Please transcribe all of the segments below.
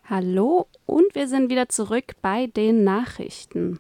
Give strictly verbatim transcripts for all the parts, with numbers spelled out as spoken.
Hallo und wir sind wieder zurück bei den Nachrichten.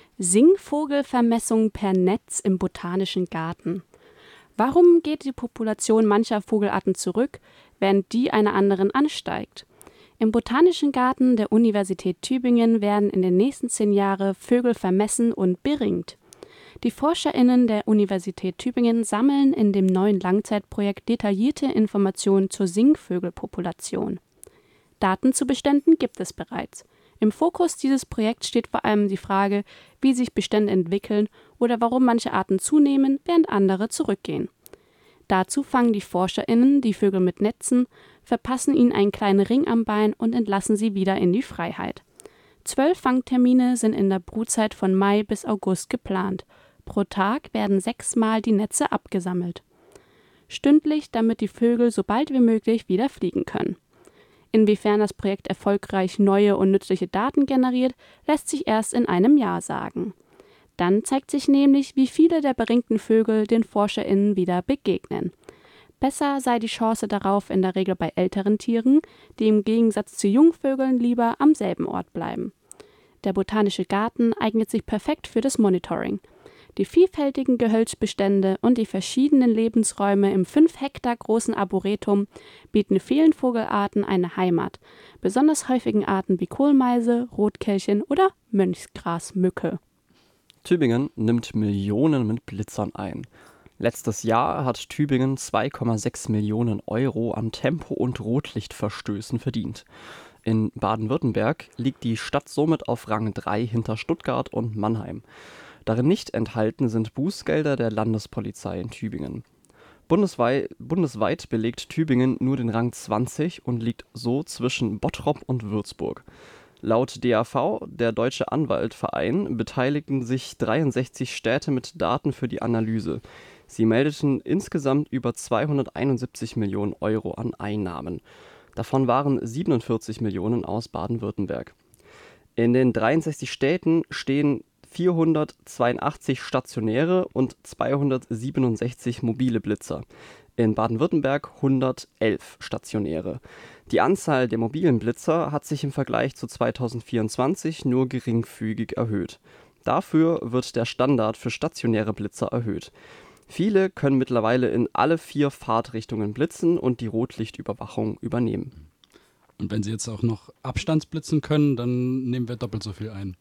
Singvogelvermessung per Netz im Botanischen Garten. Warum geht die Population mancher Vogelarten zurück, während die einer anderen ansteigt? Im Botanischen Garten der Universität Tübingen werden in den nächsten zehn Jahren Vögel vermessen und beringt. Die ForscherInnen der Universität Tübingen sammeln in dem neuen Langzeitprojekt detaillierte Informationen zur Singvögelpopulation. Daten zu Beständen gibt es bereits. Im Fokus dieses Projekts steht vor allem die Frage, wie sich Bestände entwickeln oder warum manche Arten zunehmen, während andere zurückgehen. Dazu fangen die ForscherInnen die Vögel mit Netzen, verpassen ihnen einen kleinen Ring am Bein und entlassen sie wieder in die Freiheit. Zwölf Fangtermine sind in der Brutzeit von Mai bis August geplant. Pro Tag werden sechsmal die Netze abgesammelt. Stündlich, damit die Vögel so bald wie möglich wieder fliegen können. Inwiefern das Projekt erfolgreich neue und nützliche Daten generiert, lässt sich erst in einem Jahr sagen. Dann zeigt sich nämlich, wie viele der beringten Vögel den ForscherInnen wieder begegnen. Besser sei die Chance darauf in der Regel bei älteren Tieren, die im Gegensatz zu Jungvögeln lieber am selben Ort bleiben. Der Botanische Garten eignet sich perfekt für das Monitoring. Die vielfältigen Gehölzbestände und die verschiedenen Lebensräume im fünf Hektar großen Arboretum bieten vielen Vogelarten eine Heimat, besonders häufigen Arten wie Kohlmeise, Rotkehlchen oder Mönchsgrasmücke. Tübingen nimmt Millionen mit Blitzern ein. Letztes Jahr hat Tübingen zwei Komma sechs Millionen Euro an Tempo- und Rotlichtverstößen verdient. In Baden-Württemberg liegt die Stadt somit auf Rang drei hinter Stuttgart und Mannheim. Darin nicht enthalten sind Bußgelder der Landespolizei in Tübingen. Bundesweit, bundesweit belegt Tübingen nur den Rang zwanzig und liegt so zwischen Bottrop und Würzburg. Laut D A V, der Deutsche Anwaltverein, beteiligten sich dreiundsechzig Städte mit Daten für die Analyse. Sie meldeten insgesamt über zweihunderteinundsiebzig Millionen Euro an Einnahmen. Davon waren siebenundvierzig Millionen aus Baden-Württemberg. In den dreiundsechzig Städten stehen vierhundertzweiundachtzig stationäre und zweihundertsiebenundsechzig mobile Blitzer. In Baden-Württemberg hundertelf stationäre. Die Anzahl der mobilen Blitzer hat sich im Vergleich zu zweitausendvierundzwanzig nur geringfügig erhöht. Dafür wird der Standard für stationäre Blitzer erhöht. Viele können mittlerweile in alle vier Fahrtrichtungen blitzen und die Rotlichtüberwachung übernehmen. Und wenn sie jetzt auch noch Abstandsblitzen können, dann nehmen wir doppelt so viel ein.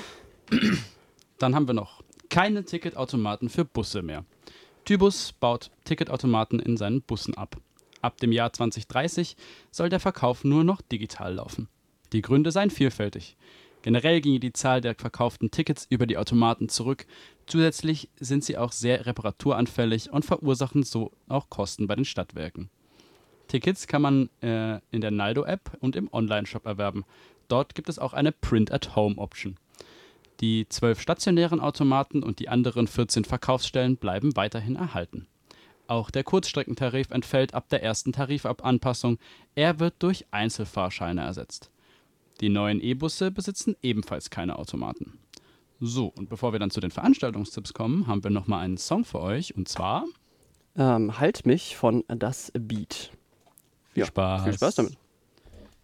Dann haben wir noch keine Ticketautomaten für Busse mehr. Tybus baut Ticketautomaten in seinen Bussen ab. Ab dem Jahr zwanzig dreißig soll der Verkauf nur noch digital laufen. Die Gründe seien vielfältig. Generell ginge die Zahl der verkauften Tickets über die Automaten zurück. Zusätzlich sind sie auch sehr reparaturanfällig und verursachen so auch Kosten bei den Stadtwerken. Tickets kann man äh, in der Naldo-App und im Online-Shop erwerben. Dort gibt es auch eine Print-at-Home-Option. Die zwölf stationären Automaten und die anderen vierzehn Verkaufsstellen bleiben weiterhin erhalten. Auch der Kurzstreckentarif entfällt ab der ersten Tarifanpassung. Er wird durch Einzelfahrscheine ersetzt. Die neuen E-Busse besitzen ebenfalls keine Automaten. So, und bevor wir dann zu den Veranstaltungstipps kommen, haben wir nochmal einen Song für euch. Und zwar Ähm, Halt mich von Das Beat. Viel Ja, Spaß. Viel Spaß damit.